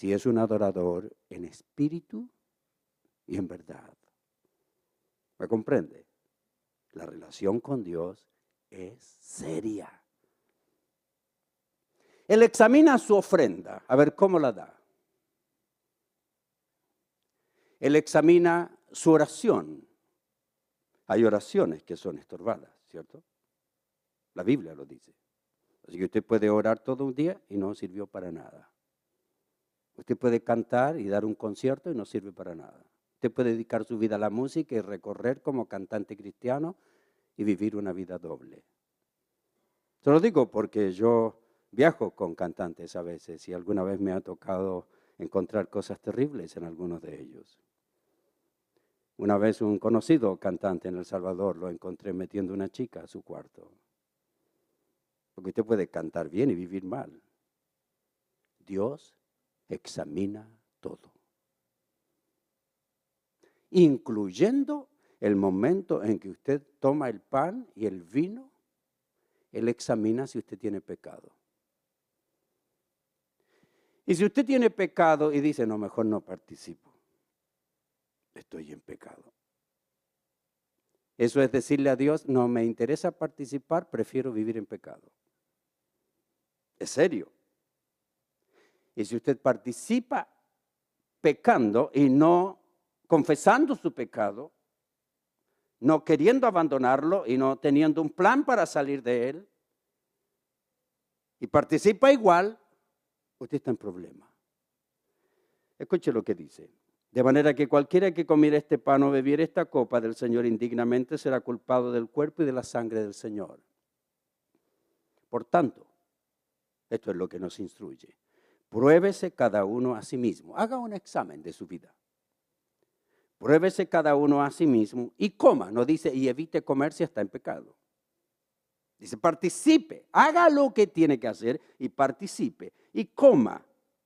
si es un adorador en espíritu y en verdad. ¿Me comprende? La relación con Dios es seria. Él examina su ofrenda, a ver cómo la da. Él examina su oración. Hay oraciones que son estorbadas, ¿cierto? La Biblia lo dice. Así que usted puede orar todo un día y no sirvió para nada. Usted puede cantar y dar un concierto y no sirve para nada. Usted puede dedicar su vida a la música y recorrer como cantante cristiano y vivir una vida doble. Se lo digo porque yo viajo con cantantes a veces y alguna vez me ha tocado encontrar cosas terribles en algunos de ellos. Una vez un conocido cantante en El Salvador lo encontré metiendo una chica a su cuarto. Porque usted puede cantar bien y vivir mal. Dios examina todo, incluyendo el momento en que usted toma el pan y el vino. Él examina si usted tiene pecado. Y si usted tiene pecado y dice, no, mejor no participo, estoy en pecado. Eso es decirle a Dios, no me interesa participar, prefiero vivir en pecado. Es serio. Y si usted participa pecando y no confesando su pecado, no queriendo abandonarlo y no teniendo un plan para salir de él, y participa igual, usted está en problema. Escuche lo que dice. De manera que cualquiera que comiera este pan o bebiera esta copa del Señor indignamente será culpado del cuerpo y de la sangre del Señor. Por tanto, esto es lo que nos instruye. Pruébese cada uno a sí mismo. Haga un examen de su vida. Pruébese cada uno a sí mismo y coma. No dice y evite comer si está en pecado. Dice participe. Haga lo que tiene que hacer y participe. Y coma.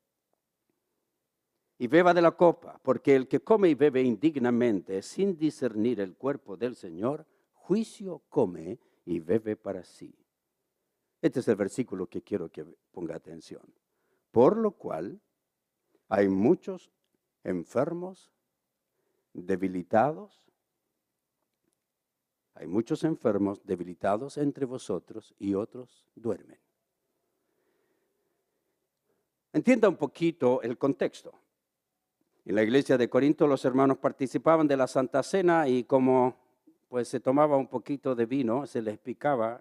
Y beba de la copa. Porque el que come y bebe indignamente sin discernir el cuerpo del Señor, juicio come y bebe para sí. Este es el versículo que quiero que ponga atención. Por lo cual hay muchos enfermos, debilitados. Hay muchos enfermos, debilitados entre vosotros y otros duermen. Entienda un poquito el contexto. En la iglesia de Corinto los hermanos participaban de la Santa Cena y como pues se tomaba un poquito de vino, se les picaba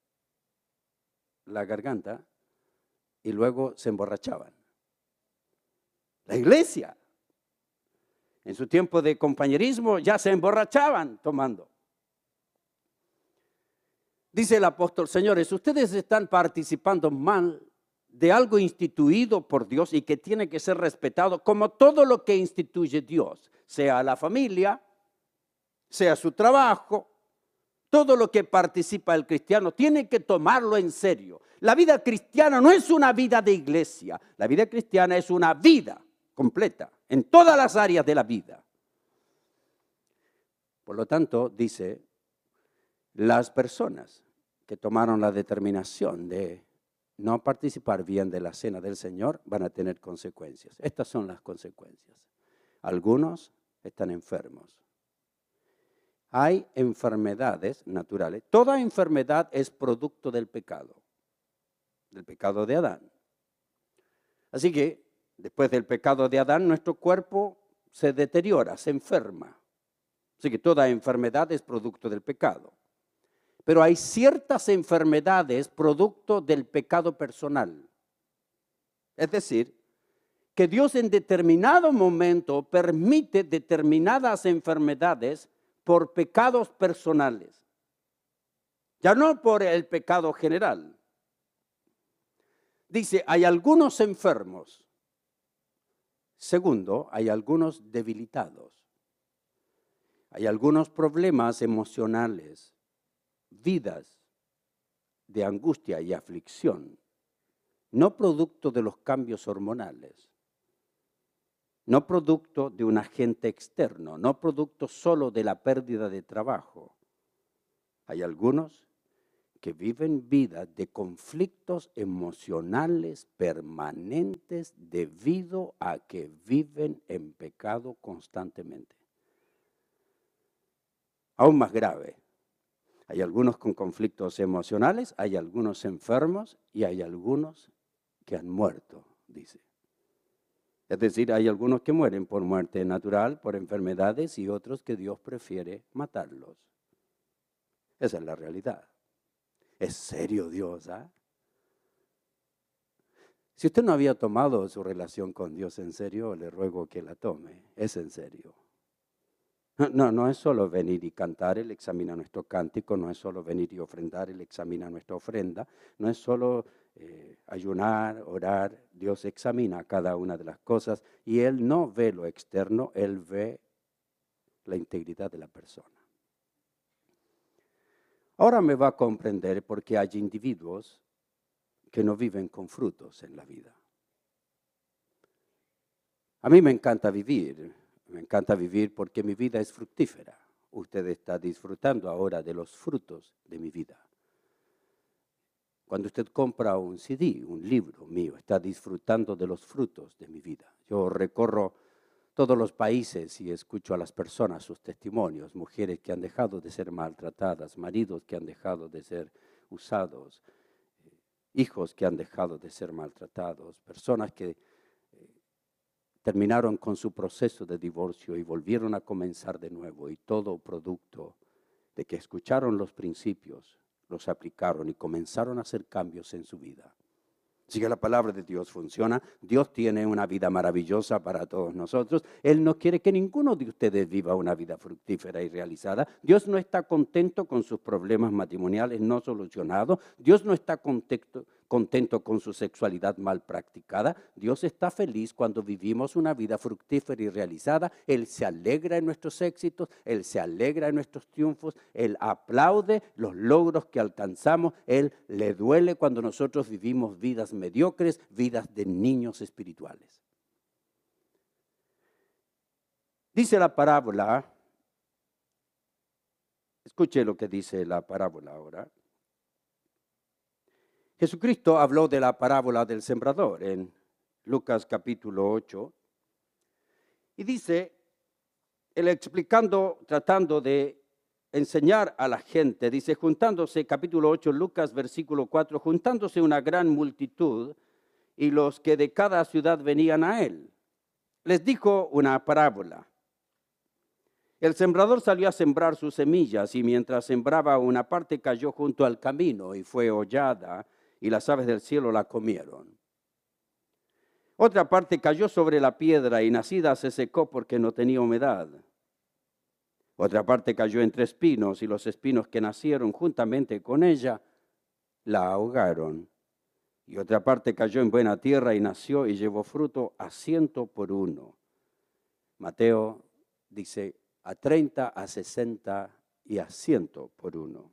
la garganta y luego se emborrachaban. La iglesia, en su tiempo de compañerismo, ya se emborrachaban tomando. Dice el apóstol, señores, ustedes están participando mal de algo instituido por Dios y que tiene que ser respetado como todo lo que instituye Dios, sea la familia, sea su trabajo, todo lo que participa el cristiano tiene que tomarlo en serio. La vida cristiana no es una vida de iglesia, la vida cristiana es una vida completa, en todas las áreas de la vida. Por lo tanto, dice, las personas que tomaron la determinación de no participar bien de la cena del Señor van a tener consecuencias. Estas son las consecuencias. Algunos están enfermos. Hay enfermedades naturales. Toda enfermedad es producto del pecado de Adán. Así que después del pecado de Adán, nuestro cuerpo se deteriora, se enferma. Así que toda enfermedad es producto del pecado. Pero hay ciertas enfermedades producto del pecado personal. Es decir, que Dios en determinado momento permite determinadas enfermedades por pecados personales. Ya no por el pecado general. Dice, hay algunos enfermos. Segundo, hay algunos debilitados. Hay algunos problemas emocionales. Vidas de angustia y aflicción, no producto de los cambios hormonales, no producto de un agente externo, no producto solo de la pérdida de trabajo. Hay algunos que viven vidas de conflictos emocionales permanentes debido a que viven en pecado constantemente. Aún más grave, hay algunos con conflictos emocionales, hay algunos enfermos y hay algunos que han muerto, dice. Es decir, hay algunos que mueren por muerte natural, por enfermedades, y otros que Dios prefiere matarlos. Esa es la realidad. ¿Es serio Dios? Si usted no había tomado su relación con Dios en serio, le ruego que la tome. Es en serio. No es solo venir y cantar, Él examina nuestro cántico, no es solo venir y ofrendar, Él examina nuestra ofrenda, no es solo ayunar, orar, Dios examina cada una de las cosas y Él no ve lo externo, Él ve la integridad de la persona. Ahora me va a comprender por qué hay individuos que no viven con frutos en la vida. A mí me encanta vivir porque mi vida es fructífera. Usted está disfrutando ahora de los frutos de mi vida. Cuando usted compra un CD, un libro mío, está disfrutando de los frutos de mi vida. Yo recorro todos los países y escucho a las personas sus testimonios, mujeres que han dejado de ser maltratadas, maridos que han dejado de ser usados, hijos que han dejado de ser maltratados, personas que terminaron con su proceso de divorcio y volvieron a comenzar de nuevo, y todo producto de que escucharon los principios, los aplicaron y comenzaron a hacer cambios en su vida. Así que la palabra de Dios funciona. Dios tiene una vida maravillosa para todos nosotros. Él no quiere que ninguno de ustedes viva una vida fructífera y realizada. Dios no está contento con sus problemas matrimoniales no solucionados. Dios no está contento con su sexualidad mal practicada. Dios está feliz cuando vivimos una vida fructífera y realizada. Él se alegra en nuestros éxitos, Él se alegra en nuestros triunfos, Él aplaude los logros que alcanzamos. Él le duele cuando nosotros vivimos vidas mediocres, vidas de niños espirituales. Dice la parábola, escuche lo que dice la parábola ahora. Jesucristo habló de la parábola del sembrador en Lucas capítulo 8 y dice, él explicando, tratando de enseñar a la gente, dice, juntándose, capítulo 8, Lucas versículo 4, juntándose una gran multitud y los que de cada ciudad venían a él, les dijo una parábola. El sembrador salió a sembrar sus semillas y mientras sembraba una parte cayó junto al camino y fue hollada y las aves del cielo la comieron. Otra parte cayó sobre la piedra y nacida se secó porque no tenía humedad. Otra parte cayó entre espinos y los espinos que nacieron juntamente con ella la ahogaron. Y otra parte cayó en buena tierra y nació y llevó fruto a 100 por uno. Mateo dice a 30, a 60 y a 100 por uno.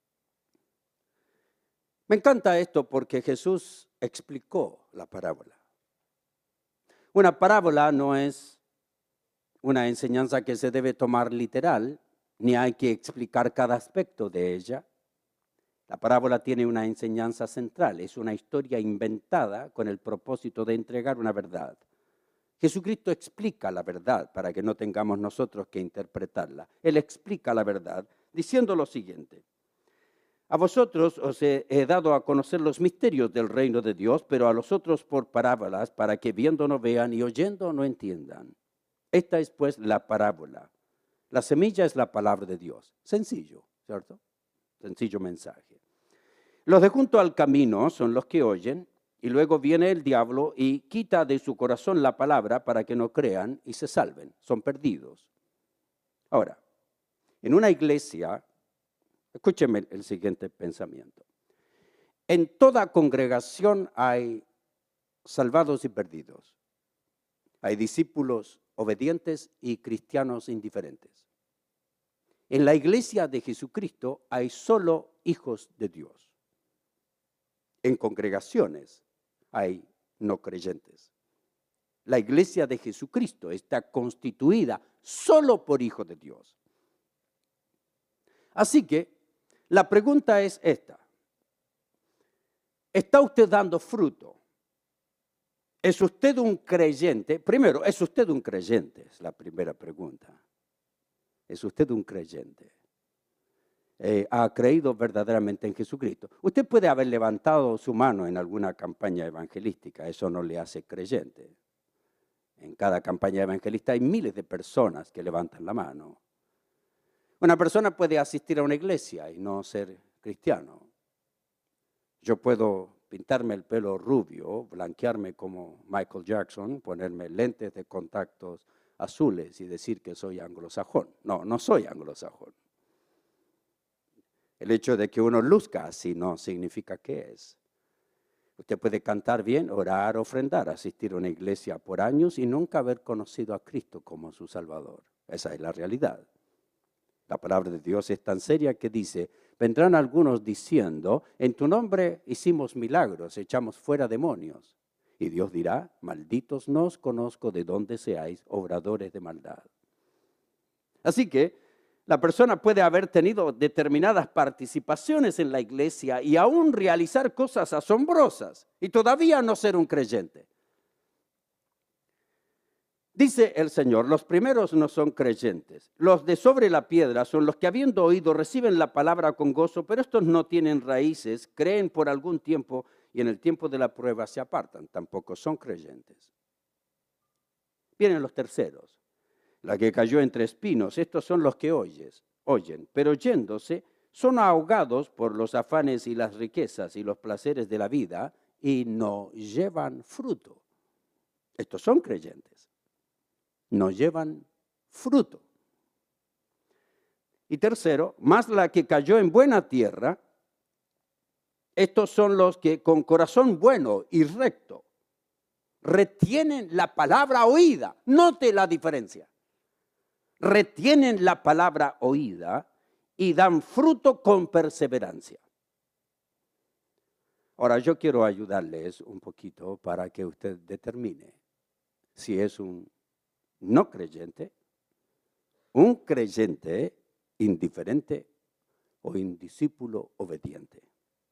Me encanta esto porque Jesús explicó la parábola. Una parábola no es una enseñanza que se debe tomar literal, ni hay que explicar cada aspecto de ella. La parábola tiene una enseñanza central, es una historia inventada con el propósito de entregar una verdad. Jesucristo explica la verdad para que no tengamos nosotros que interpretarla. Él explica la verdad diciendo lo siguiente. A vosotros os he dado a conocer los misterios del reino de Dios, pero a los otros por parábolas, para que viendo no vean y oyendo no entiendan. Esta es pues la parábola. La semilla es la palabra de Dios. Sencillo, ¿cierto? Sencillo mensaje. Los de junto al camino son los que oyen, y luego viene el diablo y quita de su corazón la palabra para que no crean y se salven. Son perdidos. Ahora, en una iglesia, escúcheme el siguiente pensamiento. En toda congregación hay salvados y perdidos. Hay discípulos obedientes y cristianos indiferentes. En la iglesia de Jesucristo hay solo hijos de Dios. En congregaciones hay no creyentes. La iglesia de Jesucristo está constituida solo por hijos de Dios. Así que la pregunta es esta. ¿Está usted dando fruto? ¿Es usted un creyente? Primero, ¿es usted un creyente? Es la primera pregunta. ¿Es usted un creyente? ¿Ha creído verdaderamente en Jesucristo? Usted puede haber levantado su mano en alguna campaña evangelística, eso no le hace creyente. En cada campaña evangelista hay miles de personas que levantan la mano. Una persona puede asistir a una iglesia y no ser cristiano. Yo puedo pintarme el pelo rubio, blanquearme como Michael Jackson, ponerme lentes de contactos azules y decir que soy anglosajón. No, no soy anglosajón. El hecho de que uno luzca así no significa que es. Usted puede cantar bien, orar, ofrendar, asistir a una iglesia por años y nunca haber conocido a Cristo como su Salvador. Esa es la realidad. La palabra de Dios es tan seria que dice, vendrán algunos diciendo, en tu nombre hicimos milagros, echamos fuera demonios. Y Dios dirá, malditos no os conozco de dónde seáis obradores de maldad. Así que la persona puede haber tenido determinadas participaciones en la iglesia y aún realizar cosas asombrosas y todavía no ser un creyente. Dice el Señor, los primeros no son creyentes. Los de sobre la piedra son los que habiendo oído reciben la palabra con gozo, pero estos no tienen raíces, creen por algún tiempo y en el tiempo de la prueba se apartan. Tampoco son creyentes. Vienen los terceros. La que cayó entre espinos, estos son los que oyen, pero yéndose son ahogados por los afanes y las riquezas y los placeres de la vida y no llevan fruto. Estos son creyentes. No llevan fruto. Y tercero, más la que cayó en buena tierra, estos son los que con corazón bueno y recto retienen la palabra oída. Note la diferencia. Retienen la palabra oída y dan fruto con perseverancia. Ahora, yo quiero ayudarles un poquito para que usted determine si es un no creyente, un creyente indiferente o indiscípulo obediente.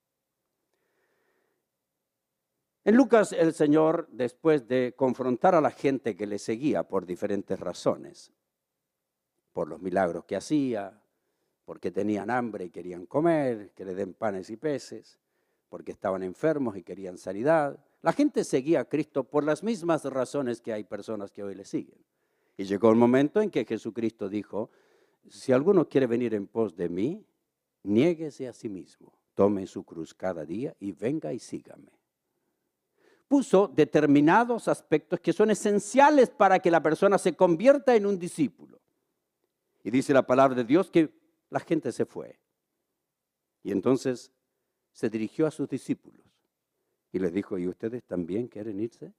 En Lucas, el Señor, después de confrontar a la gente que le seguía por diferentes razones, por los milagros que hacía, porque tenían hambre y querían comer, que le den panes y peces, porque estaban enfermos y querían sanidad. La gente seguía a Cristo por las mismas razones que hay personas que hoy le siguen. Y llegó el momento en que Jesucristo dijo, si alguno quiere venir en pos de mí, niéguese a sí mismo, tome su cruz cada día y venga y sígame. Puso determinados aspectos que son esenciales para que la persona se convierta en un discípulo. Y dice la palabra de Dios que la gente se fue. Y entonces se dirigió a sus discípulos y les dijo, ¿y ustedes también quieren irse?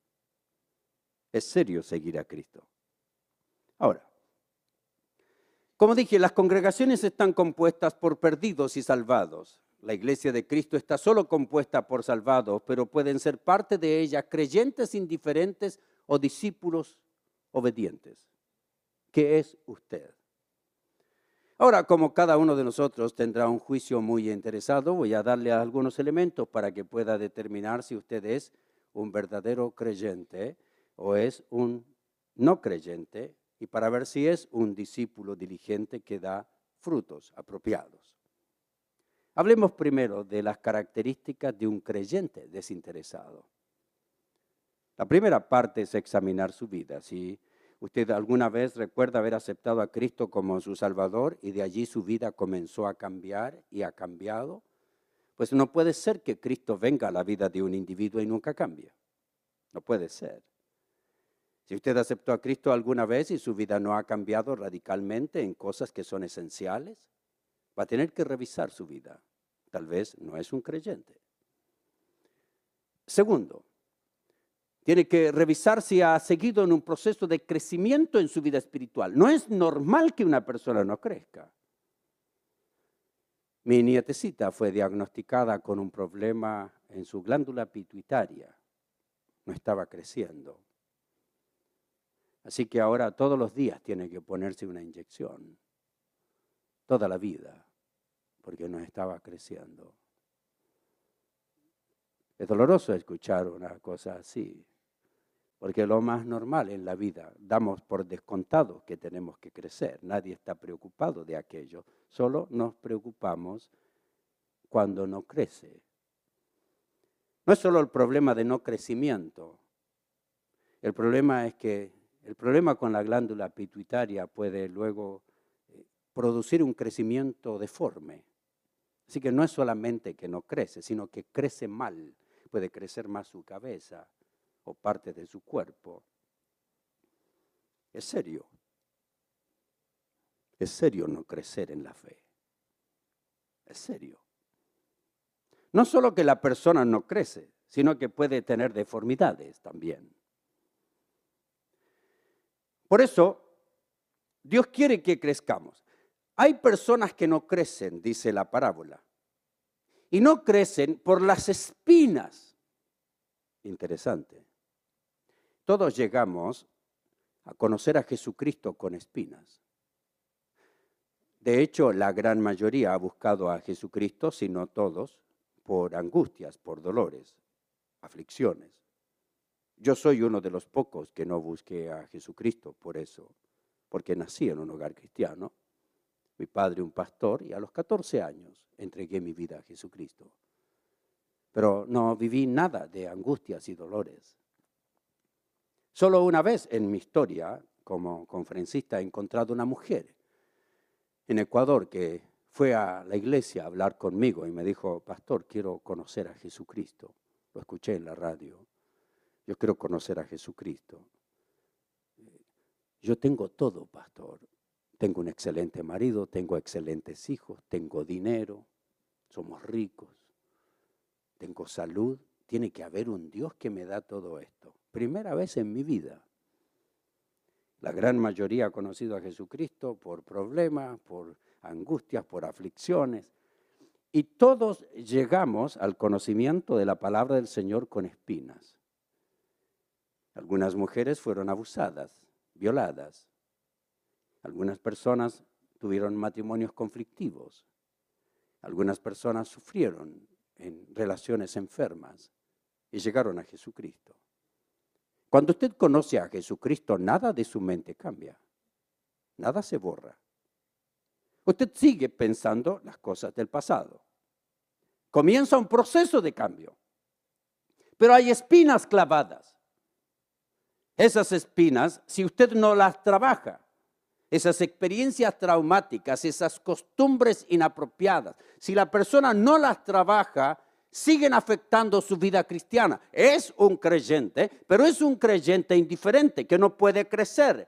Es serio seguir a Cristo. Ahora, como dije, las congregaciones están compuestas por perdidos y salvados. La iglesia de Cristo está solo compuesta por salvados, pero pueden ser parte de ella creyentes indiferentes o discípulos obedientes. ¿Qué es usted? Ahora, como cada uno de nosotros tendrá un juicio muy interesado, voy a darle algunos elementos para que pueda determinar si usted es un verdadero creyente o es un no creyente y para ver si es un discípulo diligente que da frutos apropiados. Hablemos primero de las características de un creyente desinteresado. La primera parte es examinar su vida. Si usted alguna vez recuerda haber aceptado a Cristo como su Salvador y de allí su vida comenzó a cambiar y ha cambiado, pues no puede ser que Cristo venga a la vida de un individuo y nunca cambie. No puede ser. Si usted aceptó a Cristo alguna vez y su vida no ha cambiado radicalmente en cosas que son esenciales, va a tener que revisar su vida. Tal vez no es un creyente. Segundo, tiene que revisar si ha seguido en un proceso de crecimiento en su vida espiritual. No es normal que una persona no crezca. Mi nietecita fue diagnosticada con un problema en su glándula pituitaria. No estaba creciendo. Así que ahora todos los días tiene que ponerse una inyección. Toda la vida, porque no estaba creciendo. Es doloroso escuchar una cosa así, porque lo más normal en la vida, damos por descontado que tenemos que crecer. Nadie está preocupado de aquello, solo nos preocupamos cuando no crece. No es solo el problema de no crecimiento. El problema es que el problema con la glándula pituitaria puede luego producir un crecimiento deforme. Así que no es solamente que no crece, sino que crece mal. Puede crecer más su cabeza o parte de su cuerpo. Es serio. Es serio no crecer en la fe. Es serio. No solo que la persona no crece, sino que puede tener deformidades también. Por eso, Dios quiere que crezcamos. Hay personas que no crecen, dice la parábola, y no crecen por las espinas. Interesante. Todos llegamos a conocer a Jesucristo con espinas. De hecho, la gran mayoría ha buscado a Jesucristo, si no todos, por angustias, por dolores, aflicciones. Yo soy uno de los pocos que no busqué a Jesucristo por eso, porque nací en un hogar cristiano. Mi padre un pastor y a los 14 años entregué mi vida a Jesucristo. Pero no viví nada de angustias y dolores. Solo una vez en mi historia como conferencista he encontrado una mujer en Ecuador que fue a la iglesia a hablar conmigo y me dijo, pastor, quiero conocer a Jesucristo. Lo escuché en la radio. Yo quiero conocer a Jesucristo. Yo tengo todo, pastor. Tengo un excelente marido, tengo excelentes hijos, tengo dinero, somos ricos, tengo salud. Tiene que haber un Dios que me da todo esto. Primera vez en mi vida. La gran mayoría ha conocido a Jesucristo por problemas, por angustias, por aflicciones. Y todos llegamos al conocimiento de la palabra del Señor con espinas. Algunas mujeres fueron abusadas, violadas. Algunas personas tuvieron matrimonios conflictivos. Algunas personas sufrieron en relaciones enfermas y llegaron a Jesucristo. Cuando usted conoce a Jesucristo, nada de su mente cambia. Nada se borra. Usted sigue pensando las cosas del pasado. Comienza un proceso de cambio. Pero hay espinas clavadas. Esas espinas, si usted no las trabaja, esas experiencias traumáticas, esas costumbres inapropiadas, si la persona no las trabaja, siguen afectando su vida cristiana. Es un creyente, pero es un creyente indiferente que no puede crecer.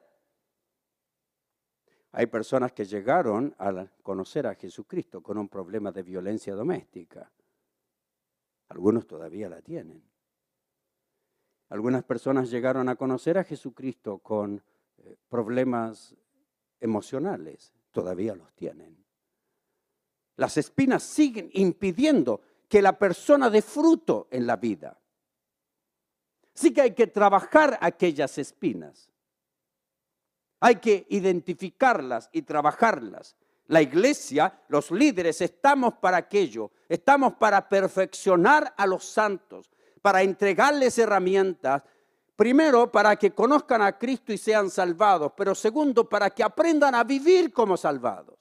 Hay personas que llegaron a conocer a Jesucristo con un problema de violencia doméstica. Algunos todavía la tienen. Algunas personas llegaron a conocer a Jesucristo con problemas emocionales, todavía los tienen. Las espinas siguen impidiendo que la persona dé fruto en la vida. Así que hay que trabajar aquellas espinas. Hay que identificarlas y trabajarlas. La iglesia, los líderes, estamos para aquello. Estamos para perfeccionar a los santos, para entregarles herramientas. Primero, para que conozcan a Cristo y sean salvados, pero segundo, para que aprendan a vivir como salvados.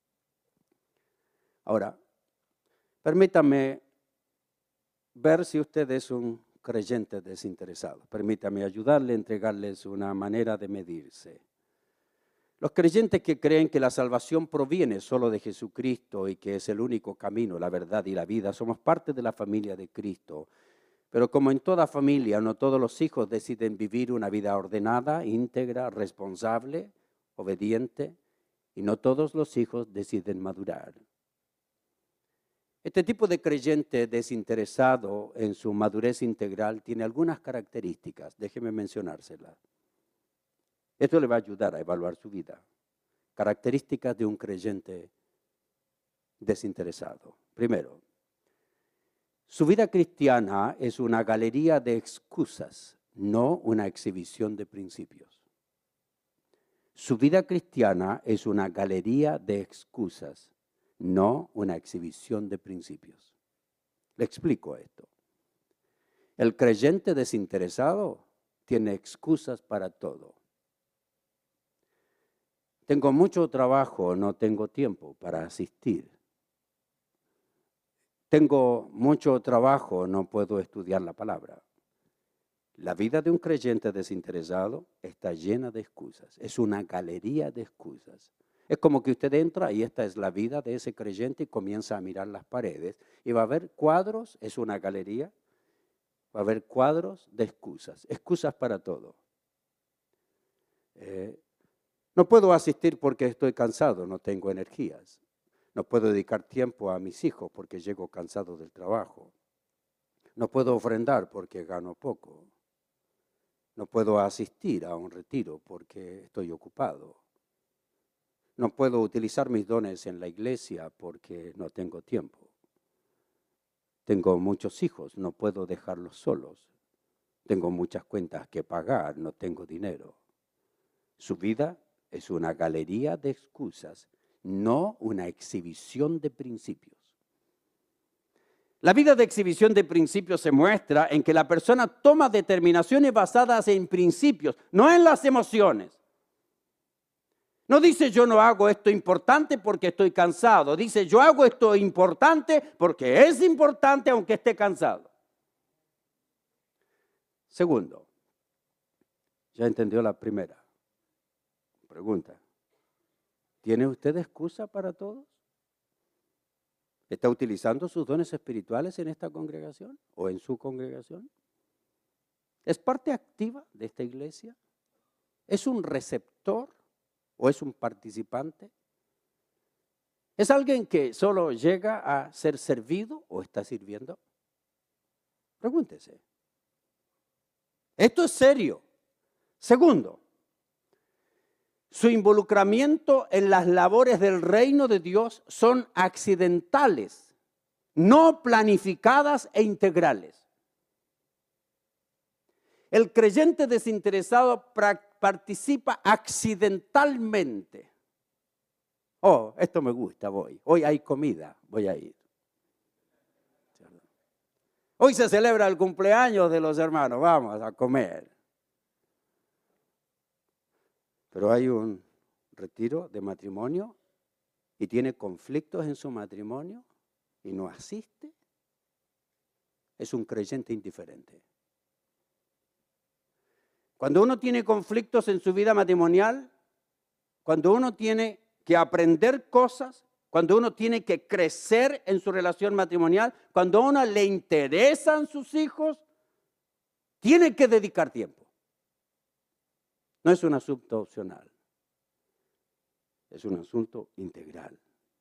Ahora, permítame ver si usted es un creyente desinteresado. Permítame ayudarle a entregarles una manera de medirse. Los creyentes que creen que la salvación proviene solo de Jesucristo y que es el único camino, la verdad y la vida, somos parte de la familia de Cristo. Pero como en toda familia, no todos los hijos deciden vivir una vida ordenada, íntegra, responsable, obediente, y no todos los hijos deciden madurar. Este tipo de creyente desinteresado en su madurez integral tiene algunas características, déjeme mencionárselas. Esto le va a ayudar a evaluar su vida. Características de un creyente desinteresado. Primero, su vida cristiana es una galería de excusas, no una exhibición de principios. Su vida cristiana es una galería de excusas, no una exhibición de principios. Le explico esto. El creyente desinteresado tiene excusas para todo. Tengo mucho trabajo, no tengo tiempo para asistir. Tengo mucho trabajo, no puedo estudiar la palabra. La vida de un creyente desinteresado está llena de excusas. Es una galería de excusas. Es como que usted entra y esta es la vida de ese creyente y comienza a mirar las paredes y va a ver cuadros, es una galería, va a haber cuadros de excusas, excusas para todo. No puedo asistir porque estoy cansado, no tengo energías. No puedo dedicar tiempo a mis hijos porque llego cansado del trabajo. No puedo ofrendar porque gano poco. No puedo asistir a un retiro porque estoy ocupado. No puedo utilizar mis dones en la iglesia porque no tengo tiempo. Tengo muchos hijos, no puedo dejarlos solos. Tengo muchas cuentas que pagar, no tengo dinero. Su vida es una galería de excusas, no una exhibición de principios. La vida de exhibición de principios se muestra en que la persona toma determinaciones basadas en principios, no en las emociones. No dice yo no hago esto importante porque estoy cansado. Dice yo hago esto importante porque es importante aunque esté cansado. Segundo, ya entendió la primera pregunta. ¿Tiene usted excusa para todos? ¿Está utilizando sus dones espirituales en esta congregación o en su congregación? ¿Es parte activa de esta iglesia? ¿Es un receptor o es un participante? ¿Es alguien que solo llega a ser servido o está sirviendo? Pregúntese. Esto es serio. Segundo, su involucramiento en las labores del reino de Dios son accidentales, no planificadas e integrales. El creyente desinteresado participa accidentalmente. Oh, esto me gusta, voy. Hoy hay comida, voy a ir. Hoy se celebra el cumpleaños de los hermanos, vamos a comer. Pero hay un retiro de matrimonio y tiene conflictos en su matrimonio y no asiste. Es un creyente indiferente. Cuando uno tiene conflictos en su vida matrimonial, cuando uno tiene que aprender cosas, cuando uno tiene que crecer en su relación matrimonial, cuando a uno le interesan sus hijos, tiene que dedicar tiempo. No es un asunto opcional, es un asunto integral.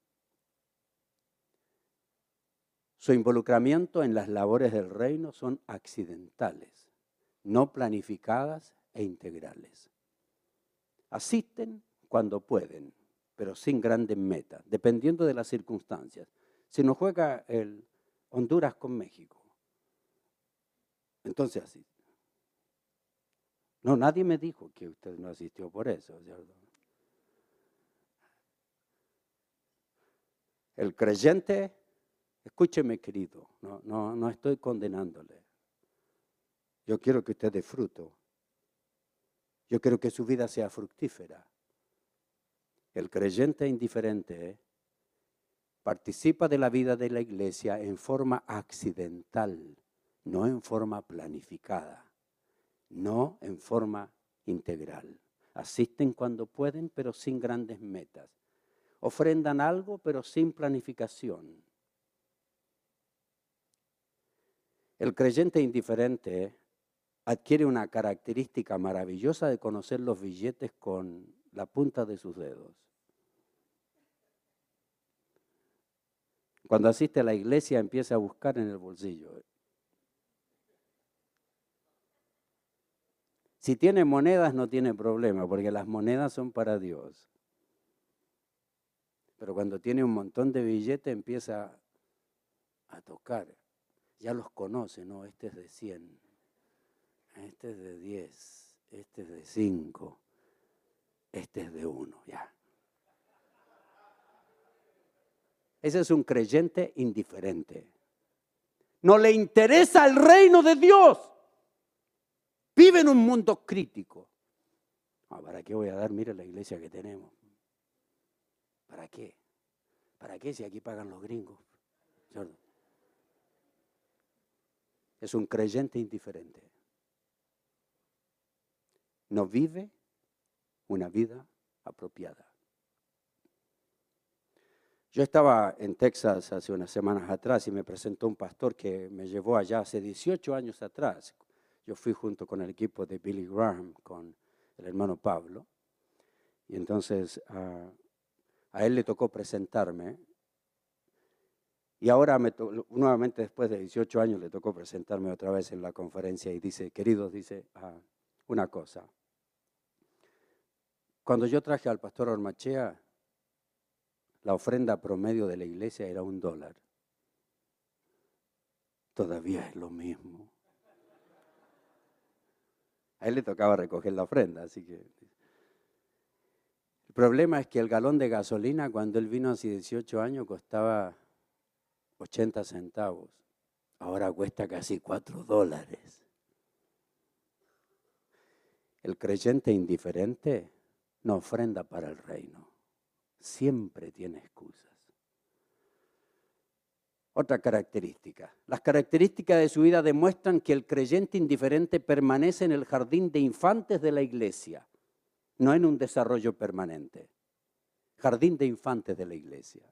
Su involucramiento en las labores del reino son accidentales, no planificadas e integrales. Asisten cuando pueden, pero sin grandes metas, dependiendo de las circunstancias. Si no juega el Honduras con México, entonces así. No, nadie me dijo que usted no asistió por eso, ¿cierto? El creyente, escúcheme querido, no estoy condenándole. Yo quiero que usted dé fruto. Yo quiero que su vida sea fructífera. El creyente indiferente participa de la vida de la iglesia en forma accidental, no en forma planificada, no en forma integral. Asisten cuando pueden, pero sin grandes metas. Ofrendan algo, pero sin planificación. El creyente indiferente adquiere una característica maravillosa de conocer los billetes con la punta de sus dedos. Cuando asiste a la iglesia empieza a buscar en el bolsillo. Si tiene monedas no tiene problema, porque las monedas son para Dios. Pero cuando tiene un montón de billetes empieza a tocar. Ya los conoce, ¿no? Este es de 100, este es de 10, este es de 5, este es de 1, ya. Ese es un creyente indiferente. No le interesa el reino de Dios. Vive en un mundo crítico. ¿Para qué voy a dar? Mire la iglesia que tenemos. ¿Para qué? ¿Para qué si aquí pagan los gringos? Es un creyente indiferente. No vive una vida apropiada. Yo estaba en Texas hace unas semanas atrás y me presentó un pastor que me llevó allá hace 18 años atrás. Yo fui junto con el equipo de Billy Graham, con el hermano Pablo. Y entonces a él le tocó presentarme. Y ahora nuevamente después de 18 años le tocó presentarme otra vez en la conferencia y dice, queridos, dice una cosa. Cuando yo traje al pastor Ormachea, la ofrenda promedio de la iglesia era $1. Todavía es lo mismo. A él le tocaba recoger la ofrenda, así que... El problema es que el galón de gasolina, cuando él vino hace 18 años, costaba 80 centavos. Ahora cuesta casi $4. El creyente indiferente no ofrenda para el reino. Siempre tiene excusas. Otra característica. Las características de su vida demuestran que el creyente indiferente permanece en el jardín de infantes de la iglesia, no en un desarrollo permanente. Jardín de infantes de la iglesia.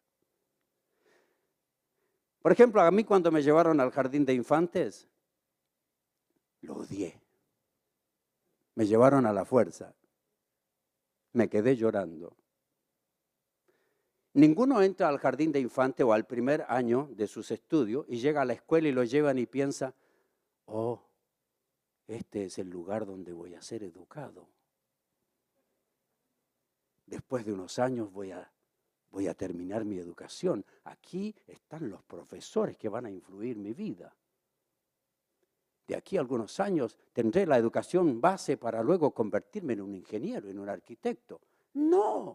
Por ejemplo, a mí cuando me llevaron al jardín de infantes, lo odié. Me llevaron a la fuerza. Me quedé llorando. Ninguno entra al jardín de infantes o al primer año de sus estudios y llega a la escuela y lo llevan y piensa, oh, este es el lugar donde voy a ser educado. Después de unos años voy a terminar mi educación. Aquí están los profesores que van a influir mi vida. De aquí a algunos años tendré la educación base para luego convertirme en un ingeniero, en un arquitecto. No.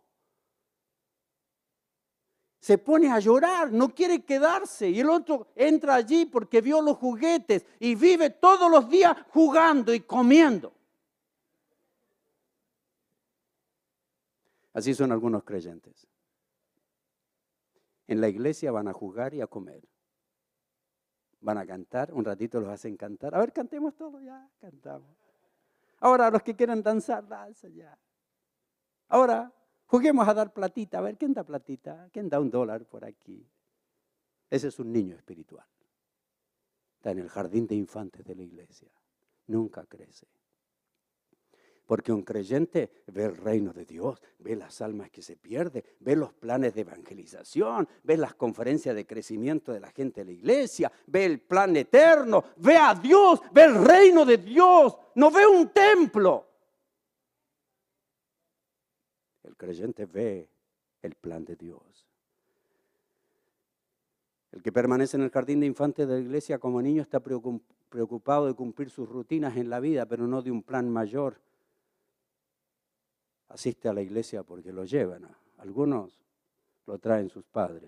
Se pone a llorar, no quiere quedarse. Y el otro entra allí porque vio los juguetes y vive todos los días jugando y comiendo. Así son algunos creyentes. En la iglesia van a jugar y a comer. Van a cantar, un ratito los hacen cantar. A ver, cantemos todos, ya, cantamos. Ahora los que quieran danzar, danza ya. Ahora, juguemos a dar platita. A ver, ¿quién da platita? ¿Quién da $1 por aquí? Ese es un niño espiritual. Está en el jardín de infantes de la iglesia. Nunca crece. Porque un creyente ve el reino de Dios, ve las almas que se pierden, ve los planes de evangelización, ve las conferencias de crecimiento de la gente de la iglesia, ve el plan eterno, ve a Dios, ve el reino de Dios, no ve un templo. El creyente ve el plan de Dios. El que permanece en el jardín de infantes de la iglesia como niño está preocupado de cumplir sus rutinas en la vida, pero no de un plan mayor. Asiste a la iglesia porque lo llevan. Algunos lo traen sus padres.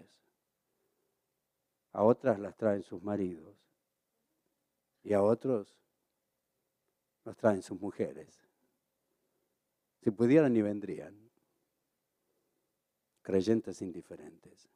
A otras las traen sus maridos. Y a otros los traen sus mujeres. Si pudieran ni vendrían. Creyentes indiferentes.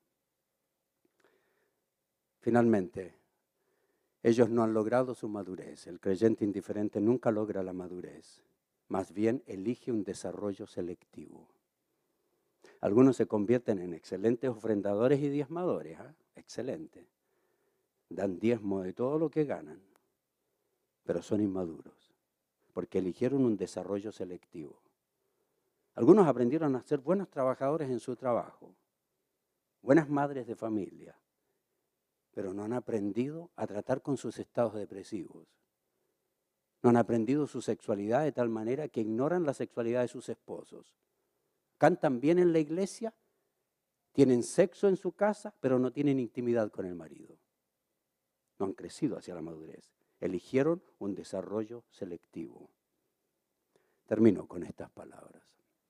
Finalmente, ellos no han logrado su madurez. El creyente indiferente nunca logra la madurez. Más bien elige un desarrollo selectivo. Algunos se convierten en excelentes ofrendadores y diezmadores. Excelente. Dan diezmo de todo lo que ganan, pero son inmaduros, porque eligieron un desarrollo selectivo. Algunos aprendieron a ser buenos trabajadores en su trabajo, buenas madres de familia, pero no han aprendido a tratar con sus estados depresivos. No han aprendido su sexualidad de tal manera que ignoran la sexualidad de sus esposos. Cantan bien en la iglesia, tienen sexo en su casa, pero no tienen intimidad con el marido. No han crecido hacia la madurez. Eligieron un desarrollo selectivo. Termino con estas palabras.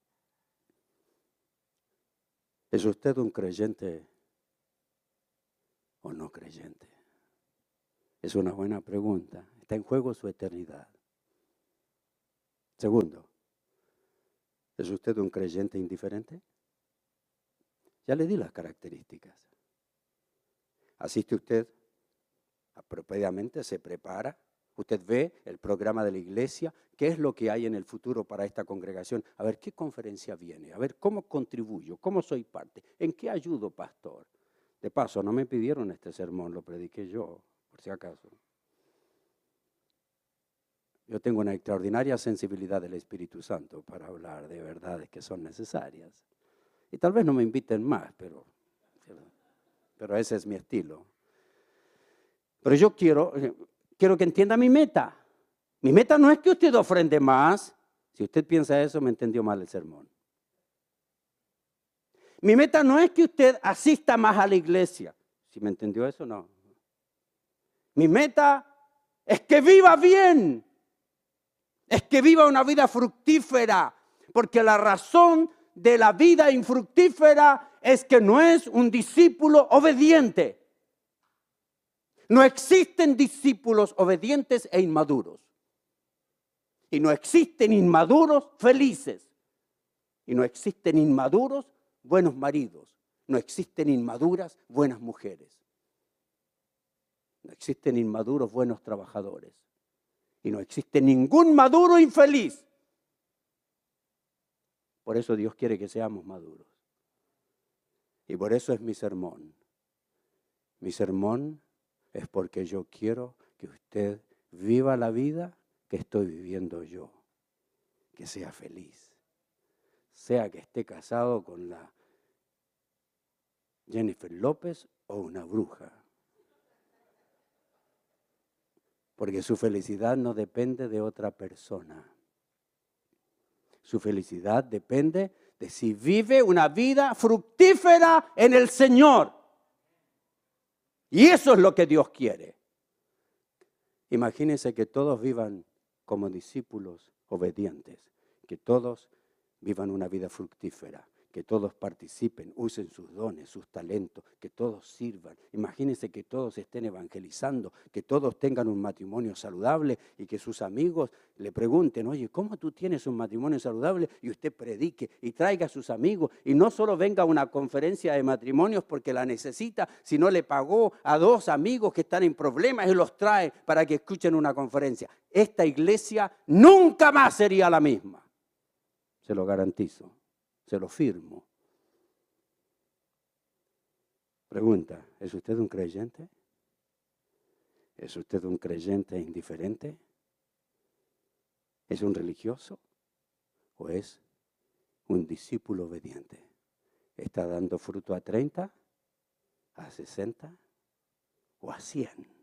¿Es usted un creyente o no creyente? Es una buena pregunta. Está en juego su eternidad. Segundo, ¿es usted un creyente indiferente? Ya le di las características. ¿Asiste usted apropiadamente? ¿Se prepara? ¿Usted ve el programa de la iglesia? ¿Qué es lo que hay en el futuro para esta congregación? A ver, ¿qué conferencia viene? A ver, ¿cómo contribuyo? ¿Cómo soy parte? ¿En qué ayudo, pastor? De paso, no me pidieron este sermón, lo prediqué yo, por si acaso. Yo tengo una extraordinaria sensibilidad del Espíritu Santo para hablar de verdades que son necesarias. Y tal vez no me inviten más, pero ese es mi estilo. Pero yo quiero que entienda mi meta. Mi meta no es que usted ofrende más. Si usted piensa eso, me entendió mal el sermón. Mi meta no es que usted asista más a la iglesia. Si me entendió eso, no. Mi meta es que viva bien. Es que viva una vida fructífera. Porque la razón de la vida infructífera es que no es un discípulo obediente. No existen discípulos obedientes e inmaduros. Y no existen inmaduros felices. Y no existen inmaduros buenos maridos. No existen inmaduras buenas mujeres. No existen inmaduros buenos trabajadores. Y no existe ningún maduro infeliz. Por eso Dios quiere que seamos maduros. Y por eso es mi sermón. Mi sermón es porque yo quiero que usted viva la vida que estoy viviendo yo. Que sea feliz. Sea que esté casado con la Jennifer López o una bruja. Porque su felicidad no depende de otra persona. Su felicidad depende de si vive una vida fructífera en el Señor. Y eso es lo que Dios quiere. Imagínense que todos vivan como discípulos obedientes, que todos vivan una vida fructífera, que todos participen, usen sus dones, sus talentos, que todos sirvan. Imagínense que todos estén evangelizando, que todos tengan un matrimonio saludable y que sus amigos le pregunten, oye, ¿cómo tú tienes un matrimonio saludable? Y usted predique y traiga a sus amigos y no solo venga a una conferencia de matrimonios porque la necesita, sino le pagó a 2 amigos que están en problemas y los trae para que escuchen una conferencia. Esta iglesia nunca más sería la misma. Se lo garantizo. Se lo firmo. Pregunta, ¿es usted un creyente? ¿Es usted un creyente indiferente? ¿Es un religioso? ¿O es un discípulo obediente? ¿Está dando fruto a 30, a 60 o a 100?